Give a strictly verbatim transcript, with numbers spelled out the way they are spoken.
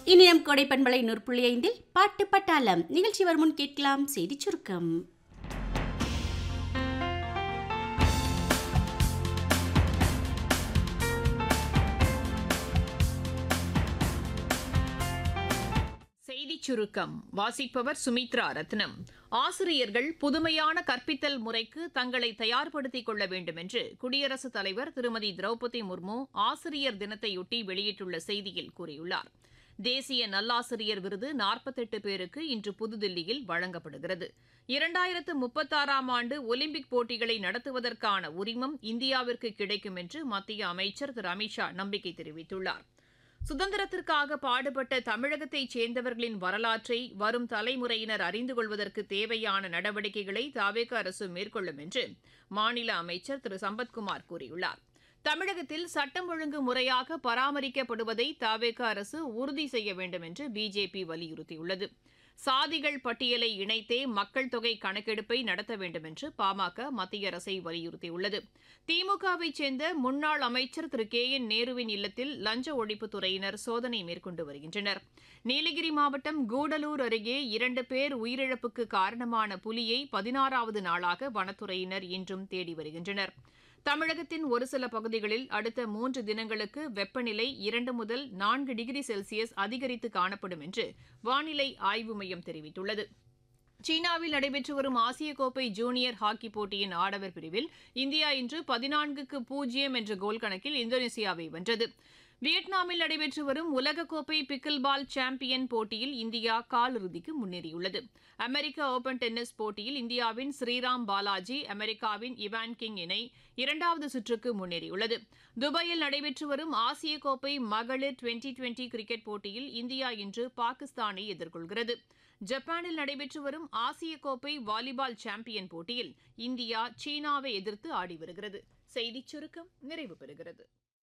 இனியம் கோடை பண்பலை நூறு புள்ளி ஐந்தில் பாட்டு பட்டாளம் நிகழ்ச்சி வரும் முன் கேட்கலாம் செய்தி சுருக்கம். செய்திச் சுருக்கம் வாசிப்பவர் சுமித்ரா ரத்னம். ஆசிரியர்கள் புதுமையான கற்பித்தல் முறைக்கு தங்களை தயார்படுத்திக் கொள்ள வேண்டும் என்று குடியரசுத் தலைவர் திருமதி திரௌபதி முர்மு ஆசிரியர் தினத்தையொட்டி வெளியிட்டுள்ள செய்தியில் கூறியுள்ளார். தேசிய நல்லாசிரியர் விருது நாற்பத்தெட்டு பேருக்கு இன்று புதுதில்லியில் வழங்கப்படுகிறது. இரண்டாயிரத்து முப்பத்தாறாம் ஆண்டு ஒலிம்பிக் போட்டிகளை நடத்துவதற்கான உரிமம் இந்தியாவிற்கு கிடைக்கும் என்று மத்திய அமைச்சர் திரு அமித்ஷா நம்பிக்கை தெரிவித்துள்ளார். சுதந்திரத்திற்காக பாடுபட்ட தமிழகத்தைச் சேர்ந்தவர்களின் வரலாற்றை வரும் தலைமுறையினர் அறிந்து கொள்வதற்கு தேவையான நடவடிக்கைகளை தவேக அரசு மேற்கொள்ளும் என்று மாநில அமைச்சர் திரு சம்பத்குமார் கூறியுள்ளார். தமிழகத்தில் சட்டம் ஒழுங்கு முறையாக பராமரிக்கப்படுவதை தவேக அரசு உறுதி செய்ய வேண்டும் என்று பிஜேபி வலியுறுத்தியுள்ளது. சாதிகள் பட்டியலை இணைத்தே மக்கள் தொகை கணக்கெடுப்பை நடத்த வேண்டும் என்று பாமக மத்திய அரசை வலியுறுத்தியுள்ளது. திமுகவை சேர்ந்த முன்னாள் அமைச்சர் திரு கே என் நேருவின் இல்லத்தில் லஞ்ச ஒழிப்புத்துறையினர் சோதனை மேற்கொண்டு வருகின்றனர். நீலகிரி மாவட்டம் கூடலூர் அருகே இரண்டு பேர் உயிரிழப்புக்கு காரணமான புலியை பதினாறாவது நாளாக வனத்துறையினர் இன்றும் தேடி வருகின்றனர். தமிழகத்தின் ஒரு சில பகுதிகளில் அடுத்த மூன்று தினங்களுக்கு வெப்பநிலை இரண்டு முதல் நான்கு டிகிரி செல்சியஸ் அதிகரித்து காணப்படும் என்று வானிலை ஆய்வு மையம் தெரிவித்துள்ளது. சீனாவில் நடைபெற்று வரும் ஆசிய கோப்பை ஜூனியர் ஹாக்கி போட்டியின் ஆடவர் பிரிவில் இந்தியா இன்று பதினான்குக்கு பூஜ்ஜியம் என்ற கோல் கணக்கில் இந்தோனேசியாவை வென்றது. வியட்நாமில் நடைபெற்று வரும் உலகக்கோப்பை பிக்கில் பால் சாம்பியன் போட்டியில் இந்தியா காலிறுதிக்கு முன்னேறியுள்ளது. அமெரிக்க ஓபன் டென்னிஸ் போட்டியில் இந்தியாவின் ஸ்ரீராம் பாலாஜி அமெரிக்காவின் இவான் கிங் இணை இரண்டாவது சுற்றுக்கு முன்னேறியுள்ளது. துபாயில் நடைபெற்று வரும் ஆசிய கோப்பை மகளிர் டுவெண்டி டுவெண்டி கிரிக்கெட் போட்டியில் இந்தியா இன்று பாகிஸ்தானை எதிர்கொள்கிறது. ஜப்பானில் நடைபெற்று வரும் ஆசிய கோப்பை வாலிபால் சாம்பியன் போட்டியில் இந்தியா சீனாவை எதிர்த்து ஆடி வருகிறது. செய்திச் சுருக்கம் நிறைவு பெறுகிறது.